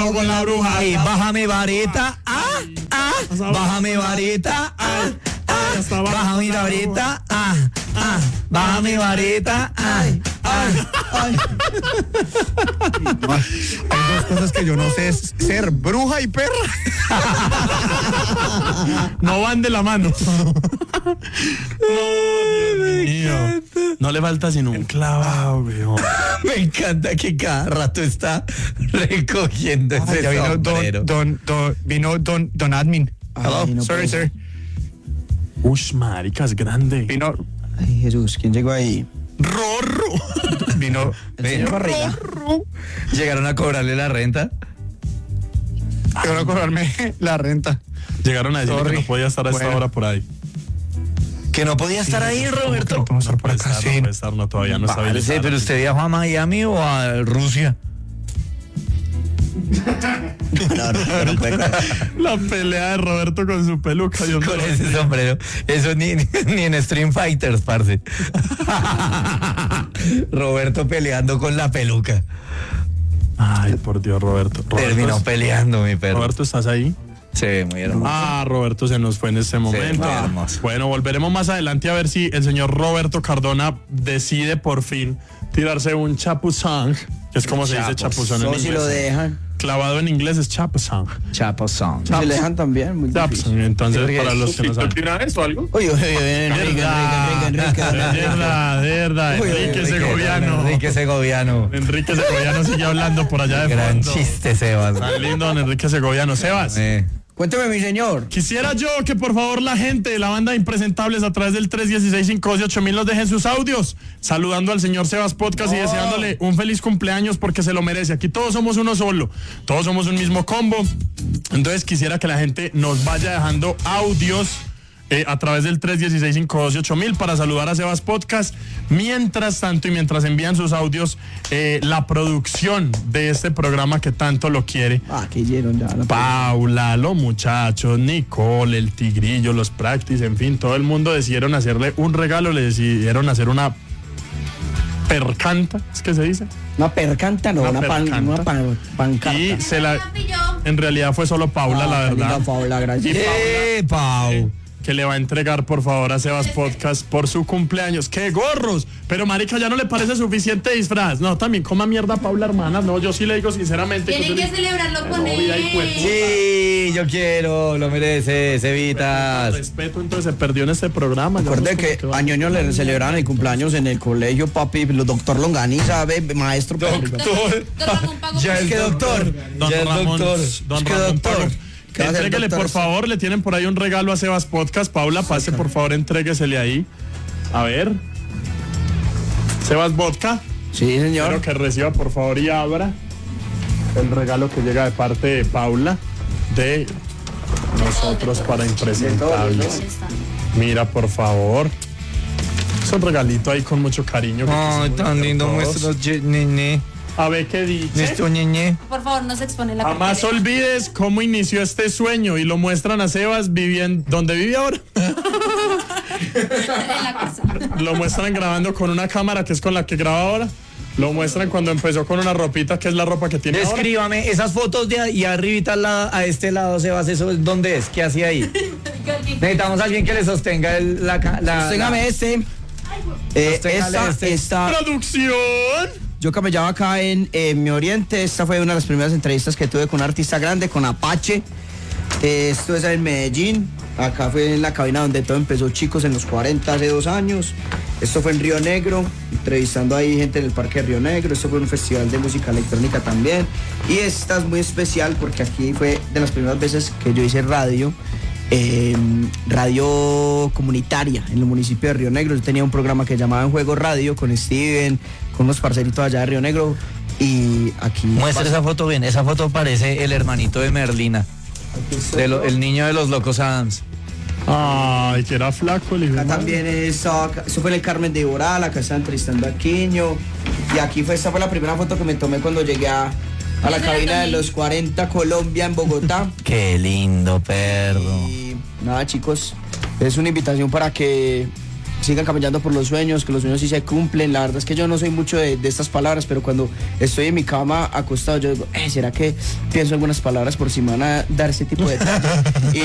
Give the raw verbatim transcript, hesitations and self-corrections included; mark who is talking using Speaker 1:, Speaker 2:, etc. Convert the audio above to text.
Speaker 1: trabajo con la bruja.
Speaker 2: Y bájame varita, ah, ah, bájame varita, ah, ah, bájame varita, ah, ah, bájame varita, ay, ay, ay.
Speaker 1: Hay dos cosas que yo no sé, es ser bruja y perra.
Speaker 3: No van de la mano. No, Dios mío. No le falta sino un clavado, weón.
Speaker 2: Me encanta que cada rato está recogiendo
Speaker 1: Ay,
Speaker 2: ese
Speaker 1: ya vino
Speaker 2: sombrero.
Speaker 1: don, don, don, vino don, don admin. Hello,
Speaker 4: Ay, no
Speaker 1: sorry,
Speaker 4: puedo.
Speaker 1: sir.
Speaker 3: Ush, marica, es grande.
Speaker 1: Vino,
Speaker 4: Ay, Jesús, ¿quién llegó ahí?
Speaker 1: Rorro. Vino,
Speaker 4: El señor Barriga.
Speaker 1: Rorro.
Speaker 2: ¿Llegaron a cobrarle la renta?
Speaker 1: Quiero cobrarme la renta.
Speaker 3: Llegaron a decirle
Speaker 1: Sorry.
Speaker 3: que no podía estar a esta
Speaker 1: Bueno.
Speaker 3: hora por ahí.
Speaker 2: Que no podía estar ahí, Roberto.
Speaker 1: No podemos estar
Speaker 3: No
Speaker 1: por
Speaker 3: puede
Speaker 1: acá,
Speaker 3: estar, no
Speaker 1: sí.
Speaker 3: puede estar, no, todavía no está
Speaker 2: Vale, sí,
Speaker 3: habilitado.
Speaker 2: pero usted viajó a Miami o a Rusia. No, no, no, no puede-
Speaker 3: La pelea de Roberto con su peluca. Dios
Speaker 2: con
Speaker 3: mío.
Speaker 2: ese sombrero. Eso ni, ni en Stream Fighters, parce. Roberto peleando con la peluca.
Speaker 3: Ay, por Dios, Roberto. Roberto,
Speaker 2: Terminó peleando, mi perro.
Speaker 3: Roberto, ¿estás ahí?
Speaker 2: Se ve muy hermoso.
Speaker 3: Ah, Roberto se nos fue en este momento.
Speaker 2: muy hermoso.
Speaker 3: Bueno, volveremos más adelante a ver si el señor Roberto Cardona decide por fin tirarse un chapuzón, que es como se dice chapuzón en
Speaker 4: No, si lo
Speaker 3: inglés.
Speaker 4: dejan.
Speaker 3: Clavado en inglés es chapuzón.
Speaker 2: Chapo Song.
Speaker 4: Si le dejan también, muy difícil.
Speaker 3: Chapuzón, entonces para los que no saben.
Speaker 1: eso o algo?
Speaker 4: Uy, uy, uy, Enrique, Enrique, Enrique,
Speaker 3: De
Speaker 4: Enrique.
Speaker 3: verdad, de verdad.
Speaker 4: Uy, uy,
Speaker 3: Enrique
Speaker 4: Enrique,
Speaker 3: Segoviano.
Speaker 2: Enrique Segoviano.
Speaker 3: Enrique Segoviano sigue hablando por allá de
Speaker 2: Gran
Speaker 3: fondo.
Speaker 2: chiste, Sebas.
Speaker 3: Tan lindo, don Enrique Segoviano. Sebas.
Speaker 2: Eh,
Speaker 4: Cuénteme, mi señor.
Speaker 3: Quisiera yo que por favor la gente de la banda de Impresentables a través del tres uno seis, cinco dos ocho mil nos dejen sus audios, saludando al señor Sebas Podcast y deseándole un feliz cumpleaños porque se lo merece. Aquí todos somos uno solo, todos somos un mismo combo. Entonces quisiera que la gente nos vaya dejando audios eh, a través del tres uno seis, cinco dos ocho mil para saludar a Sebas Podcast. Mientras tanto y mientras envían sus audios, eh, la producción de este programa que tanto lo quiere,
Speaker 4: Ah, que hicieron ya. La
Speaker 3: Paula, los muchachos, Nicole, el Tigrillo, los Practice, en fin, todo el mundo decidieron hacerle un regalo, le decidieron hacer una percanta, ¿es que se dice?
Speaker 4: Una percanta, no,
Speaker 3: Una
Speaker 4: una, pan,
Speaker 3: percanta.
Speaker 4: una pan, pancarta.
Speaker 3: Y se la, en realidad fue solo Paula,
Speaker 4: Ah,
Speaker 3: la verdad,
Speaker 4: linda Paula, gracias.
Speaker 3: Y
Speaker 2: ¡Eh, Pau!
Speaker 3: que le va a entregar por favor a Sebas Podcast por su cumpleaños. ¡Qué gorros! Pero marica, ¿ya no le parece suficiente disfraz? No, también coma mierda Paula, hermana. No, yo sí le digo sinceramente.
Speaker 5: Tienen
Speaker 3: yo
Speaker 5: que
Speaker 3: sí-
Speaker 5: celebrarlo con
Speaker 3: No, vida y cuerpo.
Speaker 5: él.
Speaker 2: Sí, yo quiero, lo merece, Cevitas.
Speaker 3: Respeto, entonces se perdió en este programa. ya
Speaker 4: Recuerde
Speaker 3: no sé
Speaker 4: que
Speaker 3: cómo va.
Speaker 4: a Ñoño le celebraron el cumpleaños en el colegio, papi. El doctor Longaniza, ve, maestro.
Speaker 5: Don Ramón pagó
Speaker 2: Ya
Speaker 5: por
Speaker 2: es
Speaker 4: que
Speaker 2: que
Speaker 5: eso.
Speaker 2: doctor,
Speaker 3: Don
Speaker 2: ya es
Speaker 3: Ramón,
Speaker 2: doctor.
Speaker 3: don
Speaker 4: Es que
Speaker 3: Ramón
Speaker 4: doctor.
Speaker 3: Pagó.
Speaker 4: ¿Qué va a hacer,
Speaker 3: Entréguele,
Speaker 4: doctor?
Speaker 3: por favor, le tienen por ahí un regalo a Sebas Podcast. Paula, pase, por favor, entréguesele ahí. A ver. Sebas Vodka.
Speaker 4: Sí, señor.
Speaker 3: Quiero que reciba, por favor, y abra el regalo que llega de parte de Paula, de nosotros para Impresentables. Mira, por favor. Es un regalito ahí con mucho cariño. que
Speaker 2: Ay,
Speaker 3: quisimos
Speaker 2: tan
Speaker 3: hacer
Speaker 2: lindo,
Speaker 3: todos.
Speaker 2: muestro, ñeñe.
Speaker 3: A ver qué dice.
Speaker 2: Nuestro ñeñe.
Speaker 5: Por favor, no se expone la
Speaker 3: Jamás
Speaker 5: cartera.
Speaker 3: olvides cómo inició este sueño y lo muestran a Sebas viviendo donde vive ahora.
Speaker 5: En la casa.
Speaker 3: Lo muestran grabando con una cámara que es con la que graba ahora. Lo muestran cuando empezó con una ropita que es la ropa que tiene ahora.
Speaker 2: Descríbame esas fotos de ahí arribita al lado- a este lado, Sebas, ¿eso es dónde es? ¿Qué hacía ahí? Necesitamos a alguien que le sostenga el, la, ca- la,
Speaker 4: Sosténgame
Speaker 2: la-
Speaker 4: este. Eh,
Speaker 2: Sosténgale
Speaker 4: esta,
Speaker 2: este.
Speaker 4: esta,
Speaker 3: ¡Producción!
Speaker 4: yo camellaba acá en, en mi oriente. Esta fue una de las primeras entrevistas que tuve con un artista grande, con Apache. Eh, esto es en Medellín. Acá fue en la cabina donde todo empezó, chicos, en los cuarenta, hace dos años. Esto fue en Río Negro, entrevistando ahí gente en el Parque de Río Negro. Esto fue un festival de música electrónica también. Y esta es muy especial porque aquí fue de las primeras veces que yo hice radio. eh, radio comunitaria en el municipio de Río Negro. Yo tenía un programa que llamaba En Juego Radio con Steven, con unos parceritos allá de Río Negro. Y aquí...
Speaker 2: Muestra esa foto bien, esa foto parece el hermanito de Merlina, de lo- el niño de los locos Adams.
Speaker 3: Ay, que era flaco el hijo de
Speaker 4: Acá
Speaker 3: madre.
Speaker 4: también estaba, acá- eso fue en el Carmen de Iboral, acá estaba entrevistando a Quiño. Y aquí fue, esta fue la primera foto que me tomé cuando llegué a, a la
Speaker 5: Esa la
Speaker 4: cabina de
Speaker 5: tomé.
Speaker 4: los cuarenta Colombia en Bogotá.
Speaker 2: Qué lindo perro.
Speaker 4: Y nada, chicos, es una invitación para que sigan caminando por los sueños, que los sueños sí se cumplen. La verdad es que yo no soy mucho de, de estas palabras, pero cuando estoy en mi cama acostado, yo digo, eh, ¿será que pienso algunas palabras por si me van a dar ese tipo de detalles? Y